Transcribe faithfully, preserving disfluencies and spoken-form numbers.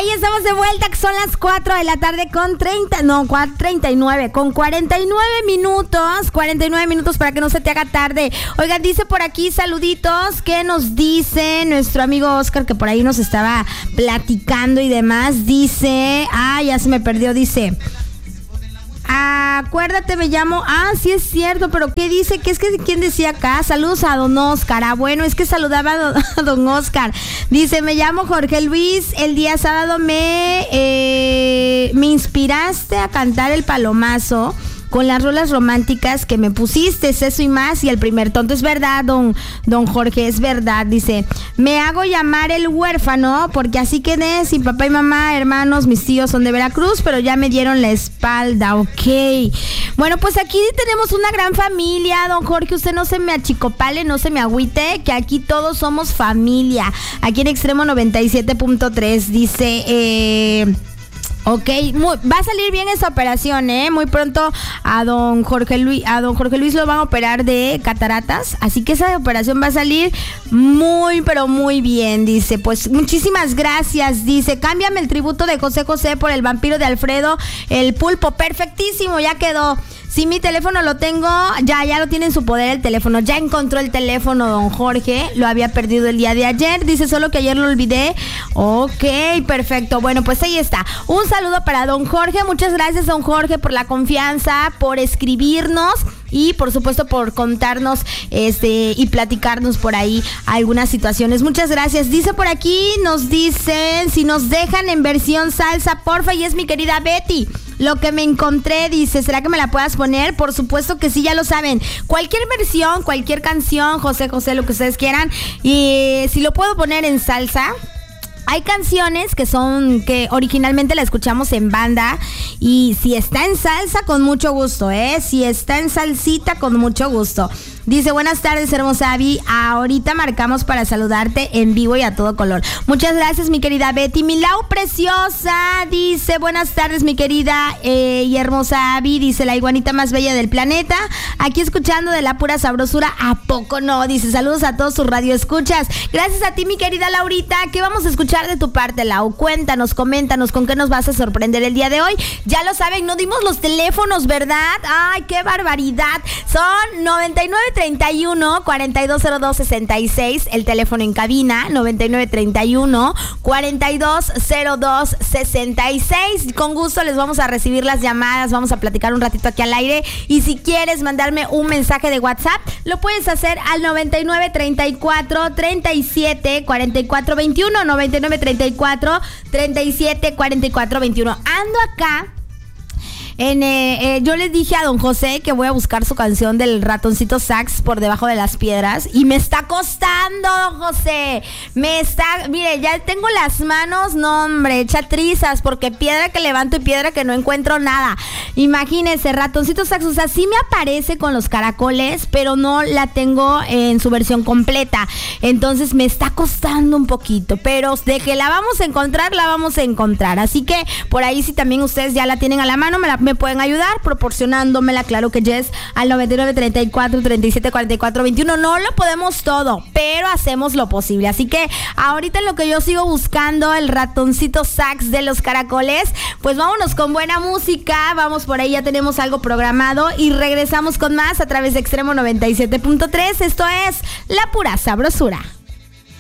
Ahí estamos de vuelta, que son las cuatro de la tarde con treinta, no, treinta y nueve, con cuarenta y nueve minutos, cuarenta y nueve minutos para que no se te haga tarde. Oigan, dice por aquí, saluditos, ¿qué nos dice nuestro amigo Oscar, que por ahí nos estaba platicando y demás? Dice, ah, ya se me perdió, dice... Acuérdate, me llamo. Ah, sí es cierto, pero ¿qué dice? ¿Qué es que quién decía acá? Saludos a don Oscar. Ah, bueno, es que saludaba a don, a don Oscar. Dice, me llamo Jorge Luis. El día sábado me, eh, me inspiraste a cantar el palomazo con las rolas románticas que me pusiste, eso y más, y el primer tonto. Es verdad, don, don Jorge, es verdad. Dice, me hago llamar el huérfano porque así quedé sin papá y mamá, hermanos, mis tíos son de Veracruz, pero ya me dieron la espalda, ok. Bueno, pues aquí tenemos una gran familia, don Jorge, usted no se me achicopale, no se me agüite, que aquí todos somos familia. Aquí en Extremo noventa y siete punto tres, dice... Eh, Ok, muy, va a salir bien esa operación, ¿eh? Muy pronto a don Jorge Luis, a don Jorge Luis lo van a operar de cataratas, así que esa operación va a salir muy, pero muy bien, dice. Pues muchísimas gracias, dice. Cámbiame el tributo de José José por el vampiro de Alfredo, el pulpo. Perfectísimo, ya quedó. Si mi teléfono lo tengo, ya, ya lo tiene en su poder el teléfono. Ya encontró el teléfono, don Jorge. Lo había perdido el día de ayer. Dice solo que ayer lo olvidé. Ok, perfecto. Bueno, pues ahí está. Un saludo para don Jorge. Muchas gracias, don Jorge, por la confianza, por escribirnos y por supuesto por contarnos este y platicarnos por ahí algunas situaciones. Muchas gracias. Dice por aquí, nos dicen si nos dejan en versión salsa, porfa, y es mi querida Betty. Lo que me encontré, dice, ¿será que me la puedas poner? Por supuesto que sí, ya lo saben. Cualquier versión, cualquier canción, José José, lo que ustedes quieran. Y si lo puedo poner en salsa... Hay canciones que son, que originalmente la escuchamos en banda, y si está en salsa, con mucho gusto, ¿eh? Si está en salsita, con mucho gusto. Dice, buenas tardes, hermosa Abby. Ahorita marcamos para saludarte en vivo y a todo color. Muchas gracias, mi querida Betty. Milau preciosa dice, buenas tardes, mi querida eh, y hermosa Abby. Dice, la iguanita más bella del planeta. Aquí escuchando de la pura sabrosura. ¿A poco no? Dice, saludos a todos sus radioescuchas. Gracias a ti, mi querida Laurita. ¿Qué vamos a escuchar de tu parte, Lau? Cuéntanos, coméntanos con qué nos vas a sorprender el día de hoy. Ya lo saben, no dimos los teléfonos, ¿verdad? Ay, qué barbaridad. Son noventa y nueve treinta y uno, cuarenta y dos cero dos sesenta y seis, el teléfono en cabina, noventa y nueve treinta y uno, cuarenta y dos cero dos sesenta y seis. Con gusto les vamos a recibir las llamadas, vamos a platicar un ratito aquí al aire, y si quieres mandarme un mensaje de WhatsApp, lo puedes hacer al noventa y nueve treinta y cuatro treinta y siete cuarenta y cuatro veintiuno, noventa y nueve treinta y cuatro treinta y siete cuarenta y cuatro veintiuno. Ando acá En, eh, eh, yo les dije a don José que voy a buscar su canción del ratoncito sax por debajo de las piedras, y me está costando, don José. Me está, mire, ya tengo las manos, no hombre, hecha trizas, porque piedra que levanto y piedra que no encuentro nada. Imagínense, ratoncito sax, o sea, sí me aparece con los caracoles, pero no la tengo en su versión completa. Entonces me está costando un poquito, pero de que la vamos a encontrar, la vamos a encontrar. Así que por ahí, si también ustedes ya la tienen a la mano, me la me pueden ayudar proporcionándomela, claro que yes, al noventa y nueve treinta y cuatro treinta y siete cuarenta y cuatro veintiuno. No lo podemos todo, pero hacemos lo posible. Así que ahorita, en lo que yo sigo buscando el ratoncito sax de los caracoles, pues vámonos con buena música. Vamos por ahí, ya tenemos algo programado, y regresamos con más a través de Extremo noventa y siete punto tres. Esto es La Pura Sabrosura.